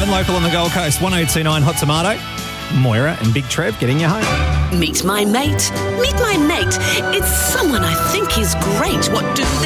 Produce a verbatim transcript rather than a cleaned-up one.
eleven local on the Gold Coast, one oh two nine Hot Tomato. Moira and Big Trev getting you home. Meet my mate. Meet my mate. It's someone I think is great. What do